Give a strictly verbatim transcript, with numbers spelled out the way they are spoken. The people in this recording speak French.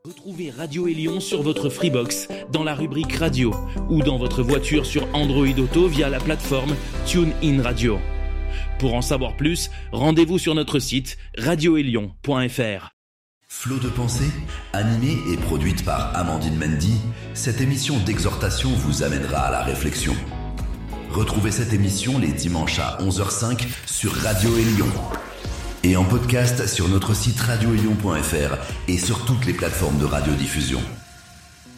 Retrouvez Radio Élion sur votre Freebox, dans la rubrique Radio, ou dans votre voiture sur Android Auto via la plateforme TuneIn Radio. Pour en savoir plus, rendez-vous sur notre site radio élion point f r. Flot de pensée, animée et produite par Amandine Mendy, cette émission d'exhortation vous amènera à la réflexion. Retrouvez cette émission les dimanches à onze heures cinq sur Radio Élion. Et en podcast sur notre site radio élion point f r et sur toutes les plateformes de radiodiffusion.